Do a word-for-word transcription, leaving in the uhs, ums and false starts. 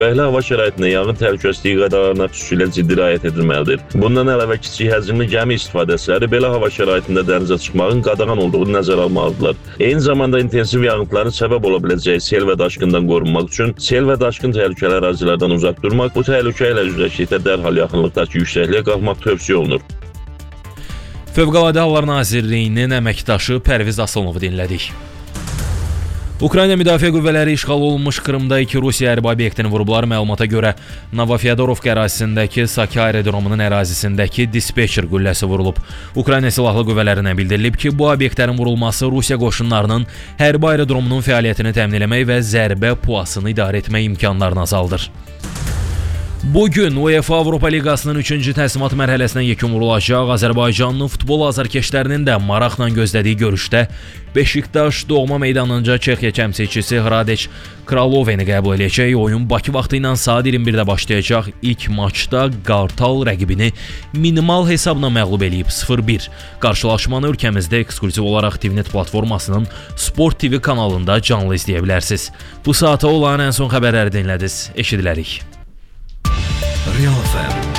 Belə hava şəraitində yanğın təhlükəsizliyi qaydalarına xüsusilə ciddi riayət edilməlidir. Bundan əlavə kiçik həcmli gəmi istifadəçiləri belə hava şəraitində dənizə çıxmağın qadağan olduğunu nəzərə almalıdırlar. Eyni zamanda intensiv yağıntıların səbəb ola biləcəyi sel və daşqından qorunmaq üçün sel və daşqın təhlükəli ərazilərdən uzaq durmaq, bu təhlükə ilə üzləşdikdə dərhal yaxınlıqdakı yüksəkliyə qalxmaq tövsiyə olunur. Fövqəladə Hallar Nazirliyinin əməkdaşı Pərviz Asılınovu dinlədik. Ukrayna Müdafiə Qüvvələri işğal olunmuş Krımda iki Rusiya hərbi obyektini vurublar. Məlumata görə Novofyodorovka ərazisindəki Saki aerodromunun ərazisindəki dispetçer qülləsi vurulub. Ukrayna Silahlı Qüvvələrinə bildirilib ki, bu obyektlərin vurulması Rusiya qoşunlarının hərbi aerodromunun fəaliyyətini təmin etmək və zərbə puasını idarə etmək imkanlarını azaldır. Bugün UEFA Avropa Liqasının üçüncü təslimat mərhələsinə yekun vurulacaq. Azərbaycanlı futbol azarkeşlərinin də maraqla gözlədiyi görüşdə Beşiktaş doğma meydanınca Çexiya təmsilçisi Hradec Kraloveni qəbul edəcək. Oyun Bakı vaxtı ilə saat iyirmi birdə başlayacaq. İlk maçda Qartal rəqibini minimal hesabla məğlub eləyib sıfır bir. Qarşılaşmanı ölkəmizdə ekskluziv olaraq T V Net platformasının Sport T V kanalında canlı izləyə bilərsiniz. Bu saata olan ən son xəbərləri dinlədiniz. Eşidilərik. Real F M